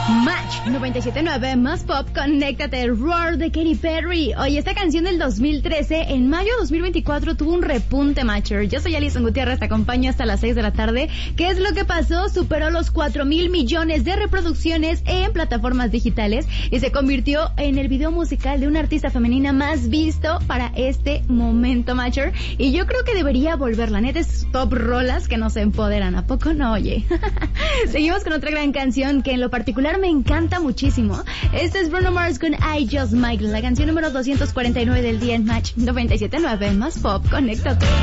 Match 97.9 más pop, conéctate, Roar de Katy Perry. Oye, esta canción del 2013, en mayo de 2024 tuvo un repunte, Matcher. Yo soy Alison Gutiérrez, te acompaño hasta las 6 de la tarde. ¿Qué es lo que pasó? Superó los 4,000 millones de reproducciones en plataformas digitales y se convirtió en el video musical de una artista femenina más visto para este momento, Matcher. Y yo creo que debería volver, la neta, es top rolas que nos empoderan. ¿A poco no? Oye. Seguimos con otra gran canción que en lo particular me encanta muchísimo. Este es Bruno Mars con I Just Might, la canción número 249 del día en Match 97.9 más pop, conéctate.